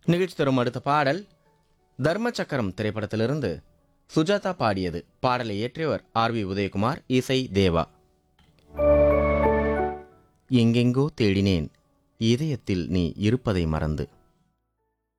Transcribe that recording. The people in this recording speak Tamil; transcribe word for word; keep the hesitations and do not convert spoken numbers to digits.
நிகழ்ச்சி தரும் அடுத்த பாடல் தர்ம சக்கரம் திரைப்படத்திலிருந்து சுஜாதா பாடியது. பாடலை இயற்றியவர் ஆர் வி உதயகுமார், இசை தேவா. எங்கெங்கோ தேடினேன் இதயத்தில் நீ இருப்பதை மறந்து.